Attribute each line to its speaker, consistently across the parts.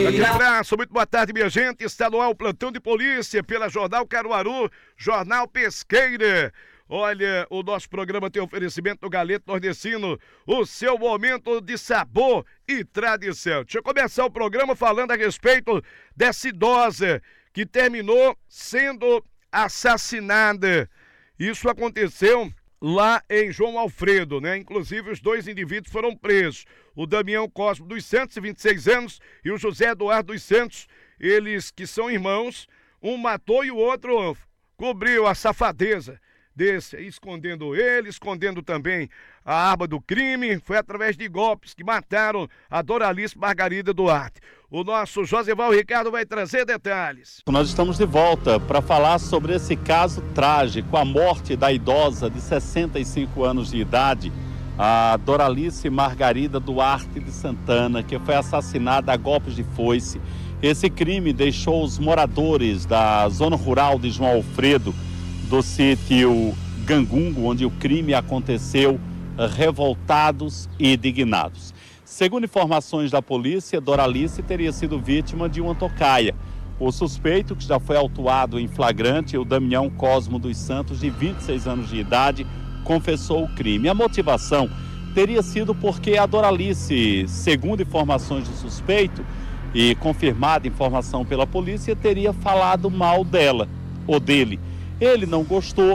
Speaker 1: Grande abraço, muito boa tarde, minha gente. Está no ar o plantão de polícia pela Jornal Caruaru, Jornal Pesqueira. Olha, o nosso programa tem oferecimento do Galeto Nordestino, o seu momento de sabor e tradição. Deixa eu começar o programa falando a respeito dessa idosa que terminou sendo assassinada. Isso aconteceu lá em João Alfredo, né? Inclusive, os dois indivíduos foram presos. O Damião Cosmo dos Santos, 26 anos, e o José Eduardo dos Santos, eles que são irmãos, um matou e o outro cobriu a safadeza desse, escondendo ele, escondendo também a arma do crime. Foi através de golpes que mataram a Doralice Margarida Duarte. O nosso Josival Ricardo vai trazer detalhes.
Speaker 2: Nós estamos de volta para falar sobre esse caso trágico, a morte da idosa de 65 anos de idade, a Doralice Margarida Duarte de Santana, que foi assassinada a golpes de foice. Esse crime deixou os moradores da zona rural de João Alfredo, do sítio Gangungo, onde o crime aconteceu, revoltados e indignados. Segundo informações da polícia, Doralice teria sido vítima de uma tocaia. O suspeito, que já foi autuado em flagrante, o Damião Cosmo dos Santos, de 26 anos de idade, confessou o crime. A motivação teria sido porque a Doralice, segundo informações do suspeito e confirmada informação pela polícia, teria falado mal dela ou dele. Ele não gostou,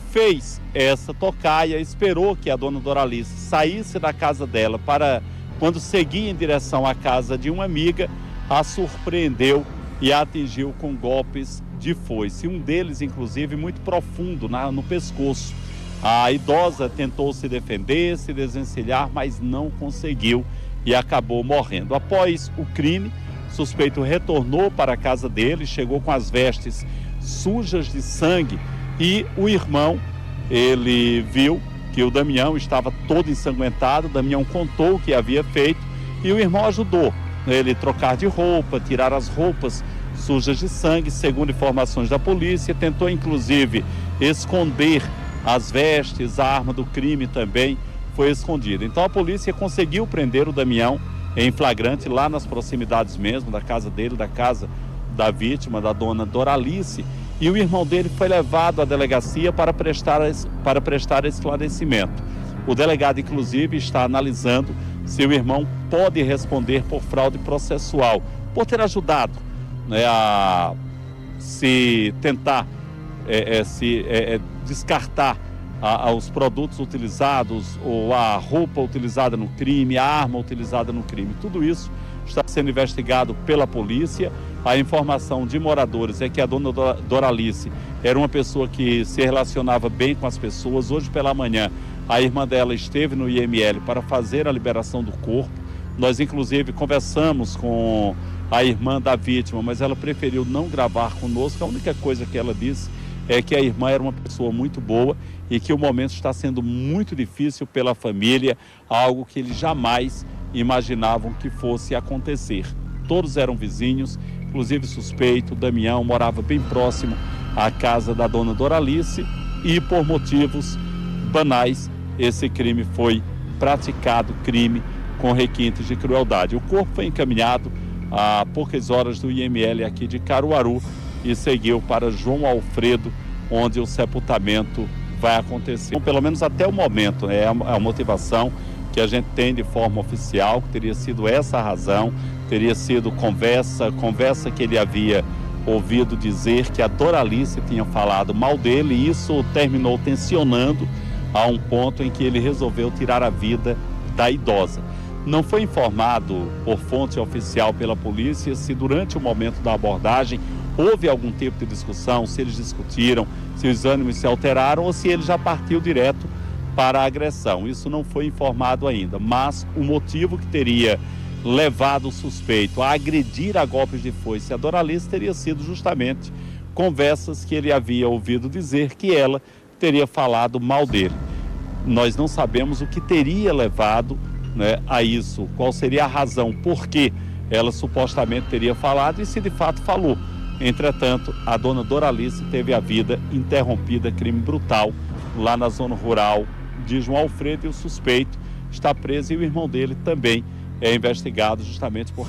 Speaker 2: fez essa tocaia, esperou que a dona Doralice saísse da casa dela para, quando seguia em direção à casa de uma amiga, a surpreendeu e a atingiu com golpes de foice. Um deles, inclusive, muito profundo no pescoço. A idosa tentou se defender, se desvencilhar, mas não conseguiu e acabou morrendo. Após o crime, o suspeito retornou para a casa dele, chegou com as vestes sujas de sangue e o irmão, ele viu que o Damião estava todo ensanguentado. O Damião contou o que havia feito e o irmão ajudou ele trocar de roupa, tirar as roupas sujas de sangue. Segundo informações da polícia, tentou inclusive esconder as vestes, a arma do crime também foi escondida. Então a polícia conseguiu prender o Damião em flagrante lá nas proximidades mesmo da casa dele, da casa da vítima, da dona Doralice, e o irmão dele foi levado à delegacia para prestar esclarecimento. O delegado, inclusive, está analisando se o irmão pode responder por fraude processual, por ter ajudado, né, a se tentar descartar os produtos utilizados, ou a roupa utilizada no crime, a arma utilizada no crime. Tudo isso está sendo investigado pela polícia. A informação de moradores é que a dona Doralice era uma pessoa que se relacionava bem com as pessoas. Hoje pela manhã, a irmã dela esteve no IML para fazer a liberação do corpo. Nós, inclusive, conversamos com a irmã da vítima, mas ela preferiu não gravar conosco. A única coisa que ela disse é que a irmã era uma pessoa muito boa e que o momento está sendo muito difícil pela família, algo que eles jamais imaginavam que fosse acontecer. Todos eram vizinhos, inclusive suspeito, Damião morava bem próximo à casa da dona Doralice e por motivos banais esse crime foi praticado, crime com requintes de crueldade. O corpo foi encaminhado a poucas horas do IML aqui de Caruaru e seguiu para João Alfredo, onde o sepultamento vai acontecer. Então, pelo menos até o momento, né, a motivação que a gente tem de forma oficial, que teria sido essa a razão, teria sido conversa que ele havia ouvido dizer que a Doralice tinha falado mal dele, e isso terminou tensionando a um ponto em que ele resolveu tirar a vida da idosa. Não foi informado por fonte oficial pela polícia se durante o momento da abordagem houve algum tipo de discussão, se eles discutiram, se os ânimos se alteraram ou se ele já partiu direto para a agressão. Isso não foi informado ainda, mas o motivo que teria levado o suspeito a agredir a golpes de foice a Doralice teria sido justamente conversas que ele havia ouvido dizer que ela teria falado mal dele. Nós não sabemos o que teria levado, né, a isso, qual seria a razão, por que ela supostamente teria falado e se de fato falou. Entretanto, a dona Doralice teve a vida interrompida, crime brutal, lá na zona rural de João Alfredo, e o suspeito está preso e o irmão dele também é investigado justamente por